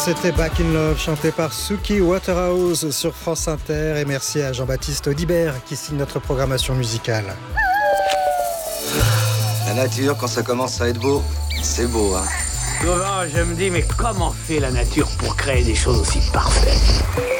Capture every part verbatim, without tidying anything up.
C'était Back in Love, chanté par Suki Waterhouse sur France Inter. Et merci à Jean-Baptiste Audibert qui signe notre programmation musicale. La nature, quand ça commence à être beau, c'est beau, hein. Souvent, je me dis, mais comment fait la nature pour créer des choses aussi parfaites ?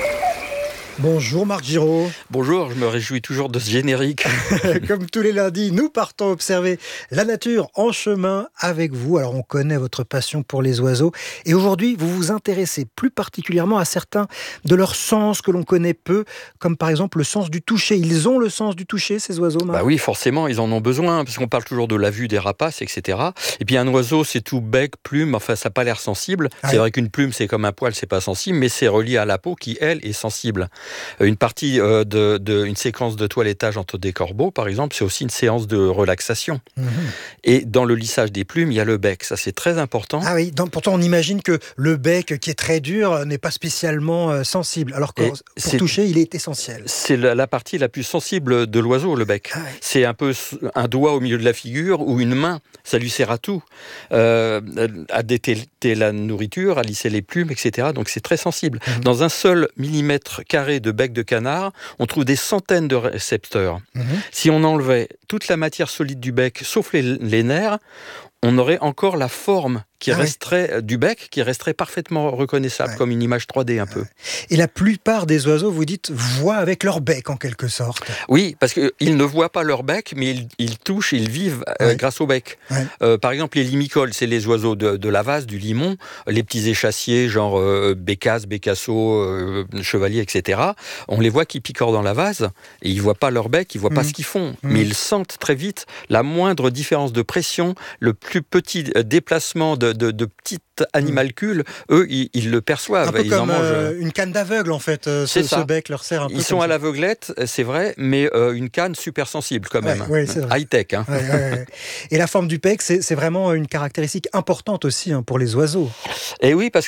Bonjour Marc Giraud. Bonjour, je me réjouis toujours de ce générique. Comme tous les lundis, nous partons observer la nature en chemin avec vous. Alors on connaît votre passion pour les oiseaux et aujourd'hui vous vous intéressez plus particulièrement à certains de leurs sens que l'on connaît peu, comme par exemple le sens du toucher. Ils ont le sens du toucher, ces oiseaux, Marc ? Bah oui, forcément, ils en ont besoin, parce qu'on parle toujours de la vue des rapaces, et cetera. Et puis un oiseau, c'est tout bec, plume, enfin ça n'a pas l'air sensible. Ah c'est oui. vrai qu'une plume, c'est comme un poil, c'est pas sensible, mais c'est relié à la peau qui, elle, est sensible. Une partie euh, de, de une séquence de toilettage entre des corbeaux, par exemple, c'est aussi une séance de relaxation. Mmh. Et dans le lissage des plumes, il y a le bec. Ça, c'est très important. Ah oui, donc, pourtant, on imagine que le bec, qui est très dur, n'est pas spécialement euh, sensible. Alors que pour c'est, toucher, il est essentiel. C'est la, la partie la plus sensible de l'oiseau, le bec. Ah oui. C'est un peu un doigt au milieu de la figure ou une main. Ça lui sert à tout. Euh, à détecter la nourriture, à lisser les plumes, et cetera. Donc, c'est très sensible. Mmh. Dans un seul millimètre carré de bec de canard, on trouve des centaines de récepteurs. Mmh. Si on enlevait toute la matière solide du bec, sauf les, les nerfs, on aurait encore la forme qui ah resterait oui. du bec, qui resterait parfaitement reconnaissable, ouais. comme une image trois D un peu. Et la plupart des oiseaux, vous dites, voient avec leur bec en quelque sorte. Oui, parce qu'ils ne voient pas leur bec, mais ils, ils touchent, ils vivent ouais. euh, grâce au bec. Ouais. Euh, par exemple, les limicoles, c'est les oiseaux de, de la vase, du limon, les petits échassiers, genre euh, bécasse, bécasseau, euh, chevalier, et cetera. On les voit qui picorent dans la vase, et ils ne voient pas leur bec, ils ne voient mmh. pas ce qu'ils font. Mmh. Mais ils sentent très vite la moindre différence de pression, le plus petit déplacement de De, de, de petites animalcules, eux, ils, ils le perçoivent. Un peu ils comme en mangent. Euh, une canne d'aveugle, en fait. Euh, ce, ce bec leur sert un peu. Ils sont comme à ça. l'aveuglette, c'est vrai, mais euh, une canne super sensible quand même. Ouais, ouais, high-tech. Hein. Ouais, ouais, ouais. Et la forme du bec, c'est, c'est vraiment une caractéristique importante aussi hein, pour les oiseaux. Et oui, parce